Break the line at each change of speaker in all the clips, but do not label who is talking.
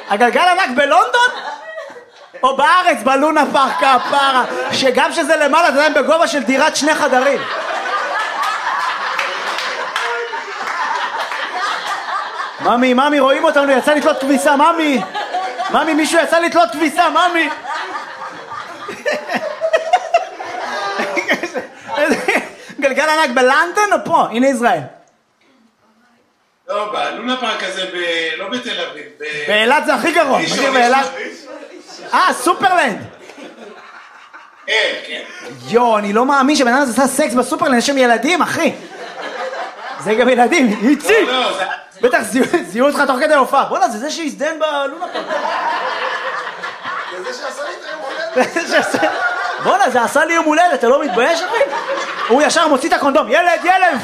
הגלגל ענק בלונדון? או בארץ, בלונה פארק כפרה, שגם שזה למעלה, זה עדיין בגובה של דירת 2 חדרים. ממי, רואים אותנו, יצא לתלות כביסה, ממי, מישהו יצא לתלות כביסה, ממי. גלגל ענק בלונדון או פה? הנה ישראל.
לא, בלונה פארק הזה, לא בתל אביב.
באילת זה הכי גרוע, מכיר באילת? סופרלנד.
כן.
יו, אני לא מאמין שבן אדם עשה סקס בסופרלנד, יש שם ילדים, אחי. זה גם ילדים, איציק. בטח זיהו אותך תוך כדי הופעה. בוא'נה, זה שהזדן בלונה פארק.
זה שעשה לי את היום הולדת.
בוא'נה, זה עשה לי יום הולדת, אתה לא מתבייש, אחי? הוא ישר מוציא את הקונדום, ילד!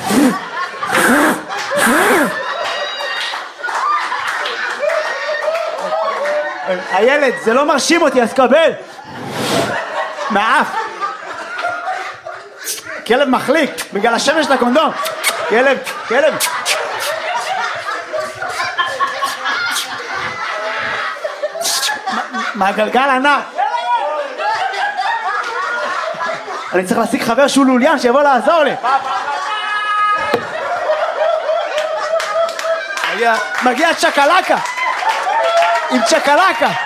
הילד, זה לא מרשים אותי, אז קבל. מהאף. כלב מחליק, בגלל השמש לקונדום. כלב. מהגלגל ענק. אני צריך להשיג חבר שהוא לוליין שיבוא לעזור לי. מגיע צ'קלקה. עם צ'קלקה.